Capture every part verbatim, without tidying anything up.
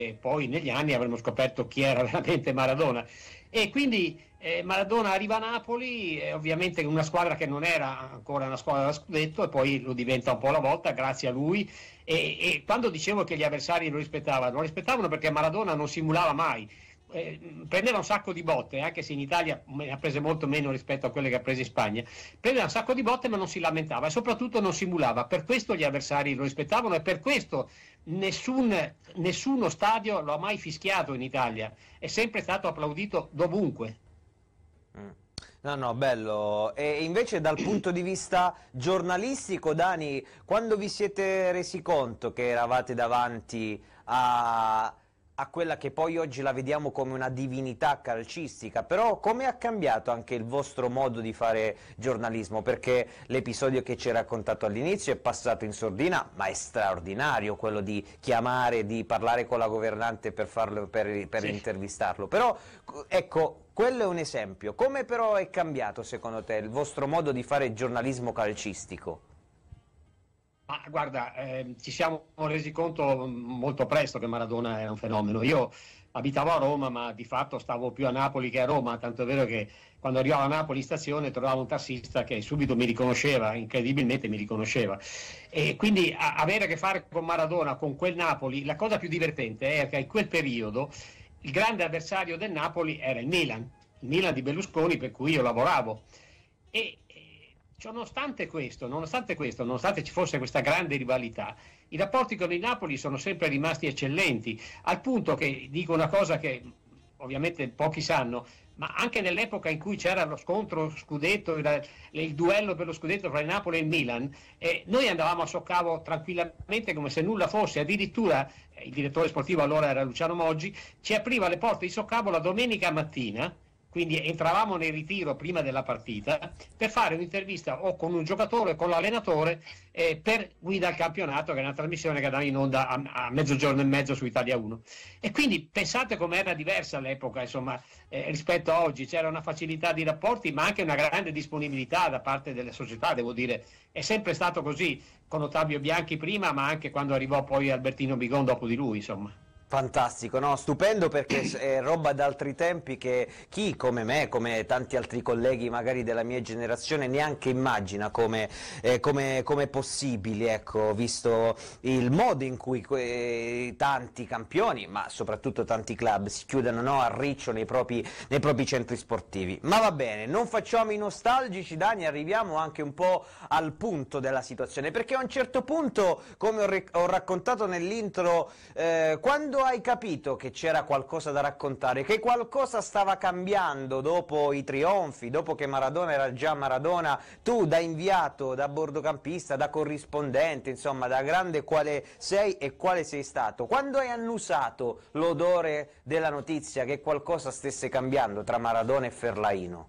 e poi negli anni avremo scoperto chi era veramente Maradona. E quindi eh, Maradona arriva a Napoli, eh, ovviamente una squadra che non era ancora una squadra da scudetto, e poi lo diventa un po' alla volta grazie a lui. E, e quando dicevo che gli avversari lo rispettavano, lo rispettavano perché Maradona non simulava mai. Eh, prendeva un sacco di botte, anche se in Italia ne ha prese molto meno rispetto a quelle che ha preso in Spagna. Prendeva un sacco di botte ma non si lamentava e soprattutto non simulava. Per questo gli avversari lo rispettavano e per questo nessun, nessuno stadio lo ha mai fischiato in Italia, è sempre stato applaudito dovunque. Mm. No, no, bello. E invece dal punto di vista giornalistico, Dani, quando vi siete resi conto che eravate davanti a, a quella che poi oggi la vediamo come una divinità calcistica, però come ha cambiato anche il vostro modo di fare giornalismo? Perché l'episodio che ci hai raccontato all'inizio è passato in sordina, ma è straordinario quello di chiamare, di parlare con la governante per, farlo, per, per sì. intervistarlo. Però, ecco, quello è un esempio. Come però è cambiato, secondo te, il vostro modo di fare giornalismo calcistico? Ma guarda, eh, ci siamo resi conto molto presto che Maradona era un fenomeno. Io abitavo a Roma, ma di fatto stavo più a Napoli che a Roma, tanto è vero che quando arrivavo a Napoli in stazione trovavo un tassista che subito mi riconosceva, incredibilmente mi riconosceva. E quindi a- avere a che fare con Maradona, con quel Napoli, la cosa più divertente è che in quel periodo il grande avversario del Napoli era il Milan, il Milan di Berlusconi, per cui io lavoravo. E Nonostante questo, nonostante questo, nonostante ci fosse questa grande rivalità, i rapporti con il Napoli sono sempre rimasti eccellenti, al punto che dico una cosa che ovviamente pochi sanno, ma anche nell'epoca in cui c'era lo scontro scudetto, il, il duello per lo scudetto fra il Napoli e il Milan, eh, noi andavamo a Soccavo tranquillamente come se nulla fosse, addirittura eh, il direttore sportivo allora era Luciano Moggi, ci apriva le porte di Soccavo la domenica mattina. Quindi entravamo nel ritiro prima della partita per fare un'intervista o con un giocatore o con l'allenatore eh, per Guida al campionato, che è una trasmissione che andava in onda a, a mezzogiorno e mezzo su Italia uno. E quindi pensate com'era diversa all'epoca, insomma, eh, rispetto a oggi. C'era una facilità di rapporti, ma anche una grande disponibilità da parte delle società, devo dire. È sempre stato così, con Ottavio Bianchi prima, ma anche quando arrivò poi Albertino Bigon dopo di lui, insomma. Fantastico, no? Stupendo, perché è roba d'altri tempi che chi come me, come tanti altri colleghi magari della mia generazione, neanche immagina come, eh, come, come possibili, ecco, visto il modo in cui eh, tanti campioni, ma soprattutto tanti club, si chiudono, no, a riccio nei propri, nei propri centri sportivi. Ma va bene, non facciamo i nostalgici, Dani, arriviamo anche un po' al punto della situazione, perché a un certo punto, come ho, ho raccontato nell'intro, eh, quando hai capito che c'era qualcosa da raccontare, che qualcosa stava cambiando dopo i trionfi, dopo che Maradona era già Maradona, tu da inviato, da bordocampista, da corrispondente, insomma da grande quale sei e quale sei stato, quando hai annusato l'odore della notizia che qualcosa stesse cambiando tra Maradona e Ferlaino?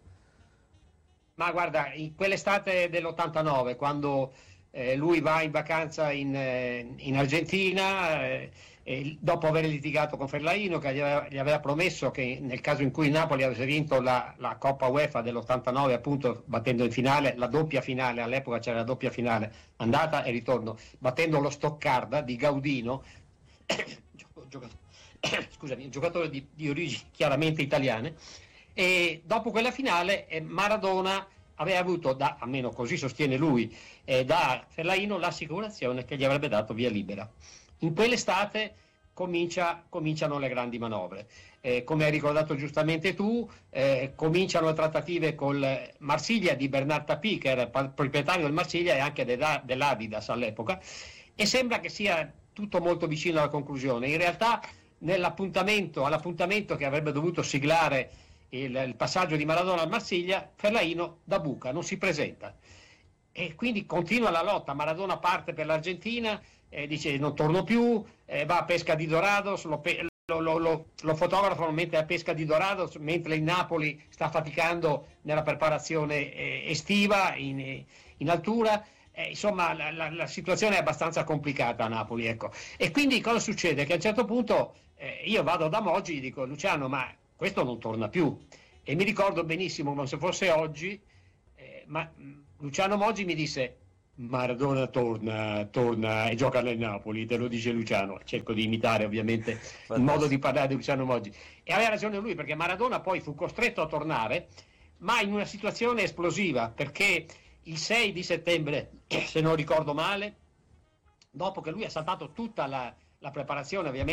Ma guarda, in quell'estate dell'ottantanove, quando eh, lui va in vacanza in, eh, in Argentina, eh, e dopo aver litigato con Ferlaino, che gli aveva, gli aveva promesso che nel caso in cui il Napoli avesse vinto la, la Coppa UEFA dell'ottantanove, appunto battendo in finale, la doppia finale, all'epoca c'era la doppia finale, andata e ritorno, battendo lo Stoccarda di Gaudino, giocatore, scusami, un giocatore di, di origini chiaramente italiane, e dopo quella finale eh, Maradona aveva avuto, da, almeno così sostiene lui, eh, da Ferlaino l'assicurazione che gli avrebbe dato via libera. In quell'estate comincia, cominciano le grandi manovre. Eh, come hai ricordato giustamente tu, eh, cominciano le trattative col Marsiglia di Bernard Tapie, che era il proprietario del Marsiglia e anche dell'Adidas all'epoca, e sembra che sia tutto molto vicino alla conclusione. In realtà nell'appuntamento, all'appuntamento che avrebbe dovuto siglare il, il passaggio di Maradona al Marsiglia, Ferlaino da buca, non si presenta. E quindi continua la lotta. Maradona parte per l'Argentina, eh, dice non torno più, eh, va a Pesca di Dorados, lo, lo, lo, lo, lo fotografano mentre è a Pesca di Dorados, mentre il Napoli sta faticando nella preparazione eh, estiva in, in altura. Eh, insomma la, la, la situazione è abbastanza complicata a Napoli, ecco. E quindi cosa succede? Che a un certo punto eh, io vado da Moggi e dico: Luciano, ma questo non torna più. E mi ricordo benissimo come se fosse oggi, eh, ma Luciano Moggi mi disse: Maradona torna, torna e gioca nel Napoli, te lo dice Luciano. Cerco di imitare ovviamente Fantastico. Il modo di parlare di Luciano Moggi. E aveva ragione lui, perché Maradona poi fu costretto a tornare, ma in una situazione esplosiva, perché il sei di settembre, se non ricordo male, dopo che lui ha saltato tutta la, la preparazione ovviamente